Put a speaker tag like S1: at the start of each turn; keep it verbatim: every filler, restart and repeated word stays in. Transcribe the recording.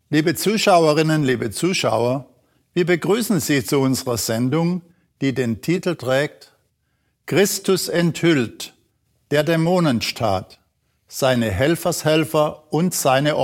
S1: Liebe Zuschauerinnen, liebe Zuschauer, wir begrüßen Sie zu unserer Sendung, die den Titel trägt Christus enthüllt, der Dämonenstaat, seine Helfershelfer und seine